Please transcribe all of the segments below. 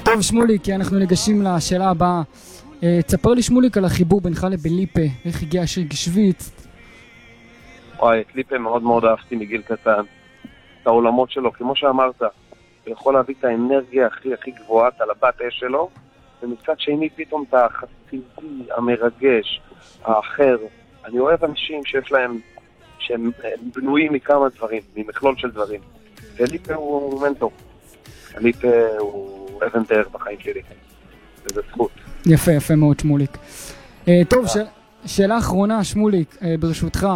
טוב שמוליק, אנחנו ניגשים לשאלה הבאה. תספר לי שמוליק על החיבור בינך לבין ליפה, איך הגיע השיר גשוויץ? וואי, את ליפה מאוד מאוד אהבתי מגיל קטן. את העולמות שלו, כמו שאמרת, הוא יכול להביא את האנרגיה הכי גבוהה, את הלבת אש שלו, ומצד שני פתאום את החסידי, המרגש, האחר. אני אוהב אנשים שיש להם, שהם בנויים מכמה דברים, ממכלול של דברים. וליפה הוא מנטור. ליפה הוא אבן דרך בחיים שלי. וזה זכות. יפה, יפה מאוד שמוליק. טוב, שאלה אחרונה שמוליק, ברשותך.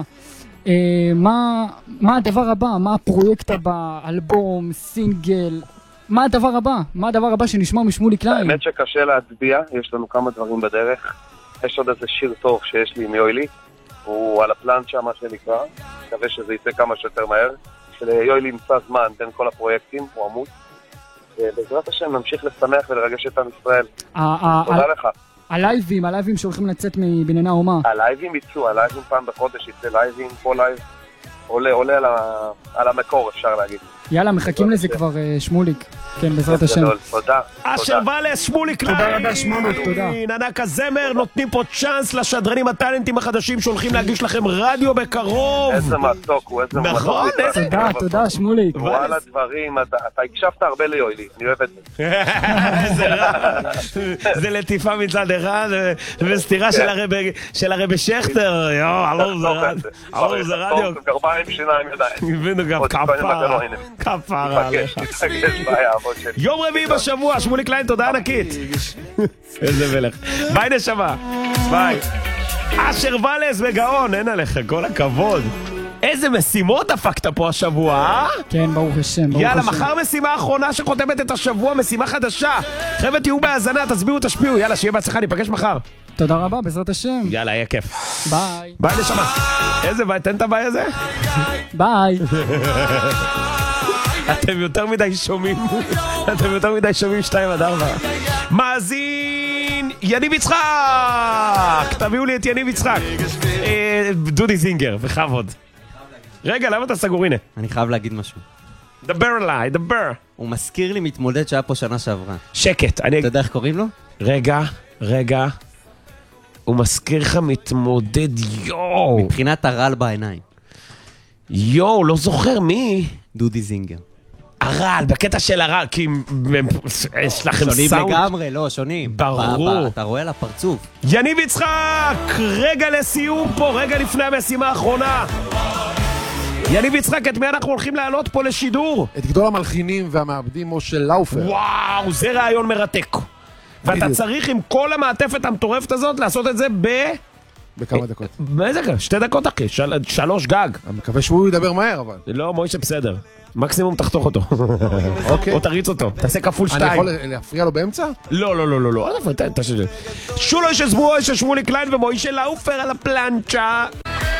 מה הדבר הבא? מה הפרויקט הבא? אלבום, סינגל? מה הדבר הבא? מה הדבר הבא שנשמע משמוליק קליין? האמת שקשה להצביע, יש לנו כמה דברים בדרך. יש עוד איזה שיר טוב שיש לי עם יוילי, הוא על הפלנצ'ה מה שנקרא, מקווה שזה יצא כמה שיותר מהר. שליוילי נמצא זמן בין כל הפרויקטים, הוא עמוד. ובעזרת השם נמשיך לשמח ולרגש את עם ישראל. תודה לך. הלייבים שהולכים לצאת מבנייני האומה. הלייבים יצאו, הלייבים פעם בחודש יצא לייבים, פה לייב עולה על המקור אפשר להגיד. יאללה, מחכים לזה כבר שמוליק. כן, בעזרת השם. תודה. אשר ולס, שמוליק קליין. תודה רבה שמוליק, תודה. ענק הזמר, נותנים פה צ'אנס לשדרנים הטלנטים החדשים שהולכים להגיש לכם רדיו בקרוב. איזה מתוק הוא, איזה מתוק. נכון, איזה... תודה שמוליק. וואלה דברים, אתה הקשבת הרבה ליוילי, אני אוהב את זה. זה לטיפה מצד אחד, וסתירה של הרבי שכטר. אלו זה רדיו. גרביים שיניים ידיים. הבאנו גם כפרה עליך. יום רביעי בשבוע, שמוליק קליין, תודה ענקית. איזה מלך. ביי נשמה, ביי. אשר ולס בגאון, אין עליך, כל הכבוד. איזה משימות דפקת פה השבוע, אה? כן, ברוך השם, ברוך השם. יאללה, מחר משימה אחרונה שחותמת את השבוע, משימה חדשה. חבר'ה, תהיו בהאזנה, תסבירו, תשפיעו. יאללה, שיהיה בהצלחה, ניפגש מחר. תודה רבה, בעזרת השם. יאללה, יהיה כיף. ביי. ביי נשמה. איזה ביי, תן את הביי הזה. ביי. אתם יותר מדי שומעים 2-4. מאזין יניב יצחק, תביאו לי את יניב יצחק. דודי זינגר, בכבוד. רגע, למה אתה סגור? הנה, אני חייב להגיד משהו. דבר אליי, דבר. הוא מזכיר לי מתמודד שהיה פה שנה שעברה. שקט, אתה יודע איך קוראים לו? רגע. הוא מזכיר לך מתמודד, יואו. מבחינת הרעל בעיניים. יואו, לא זוכר מי. דודי זינגר. הרעל, בקטע של הרעל, כי יש לכם סאונד. שונים לגמרי, לא, שונים. ברור. אתה רואה על הפרצוף. יניב יצחק, רגע לסיום פה, רגע לפני המשימה האחרונה. יניב יצחק, את מי אנחנו הולכים לעלות פה לשידור? את גדול המלחינים והמעבדים משה לאופר. וואו, זה רעיון מרתק. ואתה צריך עם כל המעטפת המטורפת הזאת לעשות את זה בכמה דקות. באיזה כמה? 2 דקות אחי, 3 גג. אני מקווה שהוא ידבר מהר אבל. לא, מוישה בסדר. מקסימום תחתוך אותו. או תריץ אותו, תעשה כפול 2. אני יכול להפריע לו באמצע? לא. שולו יש שמוליק קליין ומוישה לאופר על הפלנצ'ה.